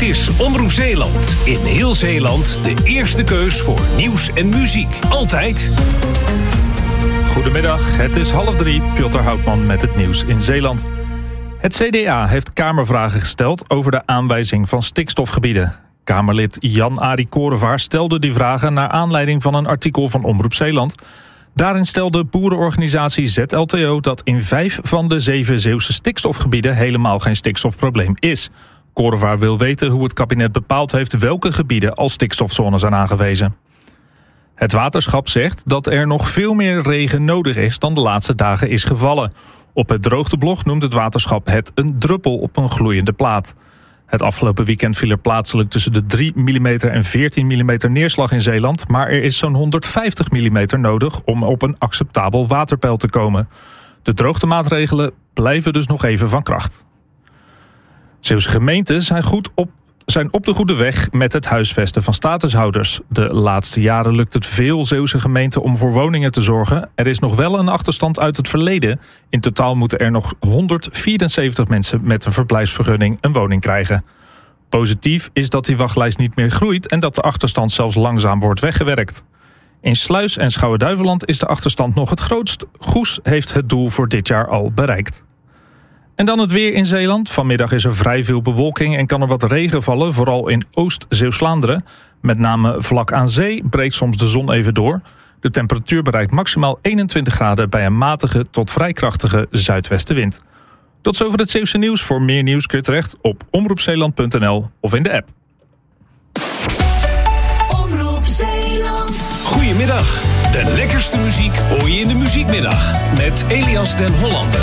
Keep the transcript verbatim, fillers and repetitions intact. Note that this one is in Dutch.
is Omroep Zeeland. In heel Zeeland de eerste keus voor nieuws en muziek. Altijd. Goedemiddag, het is half drie. Piotr Houtman met het nieuws in Zeeland. Het C D A heeft Kamervragen gesteld over de aanwijzing van stikstofgebieden. Kamerlid Jan-Arie Korevaar stelde die vragen naar aanleiding van een artikel van Omroep Zeeland. Daarin stelde boerenorganisatie Z L T O dat in vijf van de zeven Zeeuwse stikstofgebieden helemaal geen stikstofprobleem is. Korevaar wil weten hoe het kabinet bepaald heeft welke gebieden als stikstofzone zijn aangewezen. Het waterschap zegt dat er nog veel meer regen nodig is dan de laatste dagen is gevallen. Op het droogteblog noemt het waterschap het een druppel op een gloeiende plaat. Het afgelopen weekend viel er plaatselijk tussen de drie millimeter en veertien millimeter neerslag in Zeeland, maar er is zo'n honderdvijftig millimeter nodig om op een acceptabel waterpeil te komen. De droogtemaatregelen blijven dus nog even van kracht. Zeeuwse gemeenten zijn, goed op, zijn op de goede weg met het huisvesten van statushouders. De laatste jaren lukt het veel Zeeuwse gemeenten om voor woningen te zorgen. Er is nog wel een achterstand uit het verleden. In totaal moeten er nog honderdvierenzeventig mensen met een verblijfsvergunning een woning krijgen. Positief is dat die wachtlijst niet meer groeit en dat de achterstand zelfs langzaam wordt weggewerkt. In Sluis en Schouwen-Duiveland is de achterstand nog het grootst. Goes heeft het doel voor dit jaar al bereikt. En dan het weer in Zeeland. Vanmiddag is er vrij veel bewolking en kan er wat regen vallen, vooral in Oost-Zeeuws-Vlaanderen. Met name vlak aan zee breekt soms de zon even door. De temperatuur bereikt maximaal eenentwintig graden bij een matige tot vrij krachtige zuidwestenwind. Tot zover het Zeeuwse nieuws. Voor meer nieuws kun je terecht op omroepzeeland punt n l of in de app. Omroep Zeeland. Goedemiddag. De lekkerste muziek hoor je in de muziekmiddag. Met Elias den Hollander.